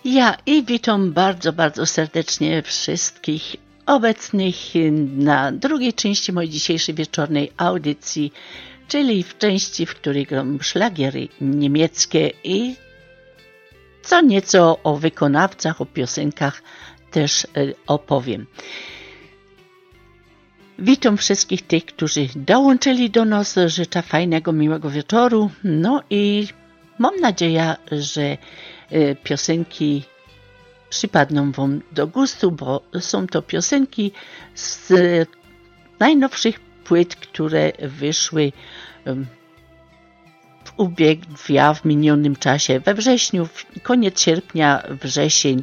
Ja i witam bardzo, bardzo serdecznie wszystkich obecnych na drugiej części mojej dzisiejszej wieczornej audycji, czyli w części, w której gram szlagiery niemieckie i co nieco o wykonawcach, o piosenkach też opowiem. Witam wszystkich tych, którzy dołączyli do nas. Życzę fajnego, miłego wieczoru. No i mam nadzieję, że piosenki przypadną Wam do gustu, bo są to piosenki z najnowszych płyt, które wyszły w minionym czasie, we wrześniu, koniec sierpnia, wrzesień.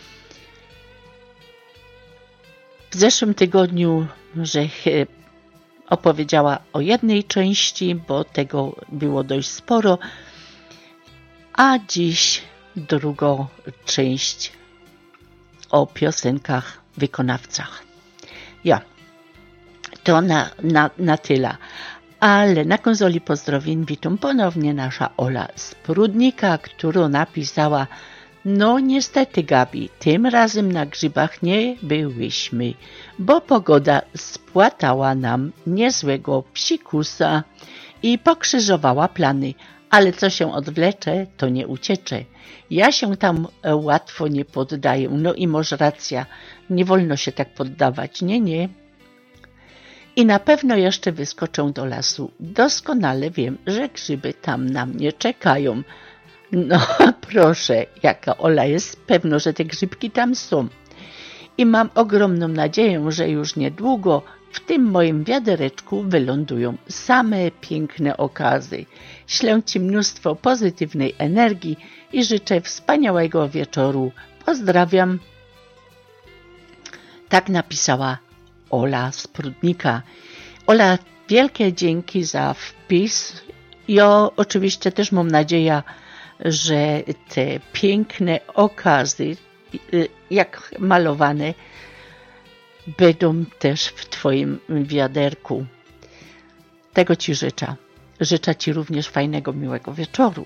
W zeszłym tygodniu, że opowiedziała o jednej części, bo tego było dość sporo, a dziś drugą część o piosenkach, wykonawcach. Ja, to na tyle. Ale na konsoli pozdrowień witam ponownie nasza Ola z Prudnika, którą napisała: no niestety, Gabi, tym razem na grzybach nie byłyśmy, bo pogoda spłatała nam niezłego psikusa i pokrzyżowała plany. Ale co się odwlecze, to nie uciecze. Ja się tam łatwo nie poddaję. No i masz racja, nie wolno się tak poddawać. Nie. I na pewno jeszcze wyskoczę do lasu. Doskonale wiem, że grzyby tam na mnie czekają. No proszę, jaka Ola jest pewna, że te grzybki tam są. I mam ogromną nadzieję, że już niedługo w tym moim wiadereczku wylądują same piękne okazy. Ślę Ci mnóstwo pozytywnej energii i życzę wspaniałego wieczoru. Pozdrawiam. Tak napisała Ola z Prudnika. Ola, wielkie dzięki za wpis. Ja oczywiście też mam nadzieję, że te piękne okazy, jak malowane, będą też w Twoim wiaderku. Tego Ci życzę. Życzę Ci również fajnego, miłego wieczoru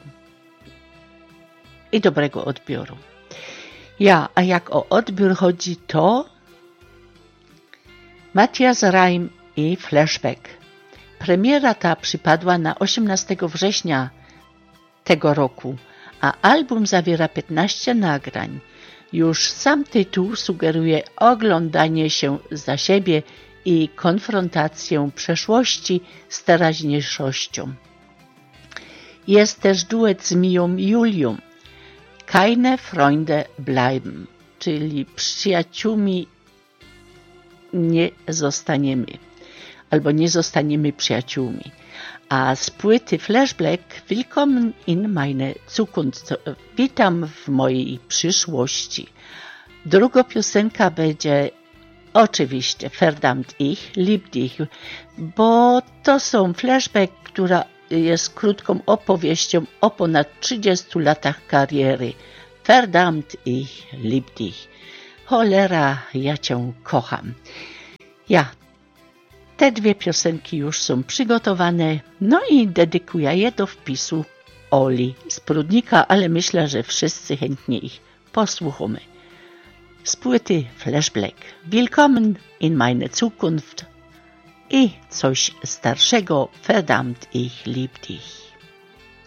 i dobrego odbioru. A jak o odbiór chodzi, to Matthias Reim i Flashback. Premiera ta przypadła na 18 września tego roku, a album zawiera 15 nagrań. Już sam tytuł sugeruje oglądanie się za siebie i konfrontację przeszłości z teraźniejszością. Jest też duet z Miją Julią. Keine Freunde bleiben, czyli przyjaciółmi nie zostaniemy, albo nie zostaniemy przyjaciółmi. A z płyty Flashback Willkommen in meine Zukunft. Witam w mojej przyszłości. Druga piosenka będzie oczywiście Verdammt ich, lieb dich, bo to są Flashback, która jest krótką opowieścią o ponad 30 latach kariery. Verdammt ich, lieb dich. Cholera, ja Cię kocham. Te dwie piosenki już są przygotowane, no i dedykuję je do wpisu Oli z Prudnika, ale myślę, że wszyscy chętnie ich posłuchamy. Z płyty Flashback Willkommen in meine Zukunft i coś starszego Verdammt ich lieb dich.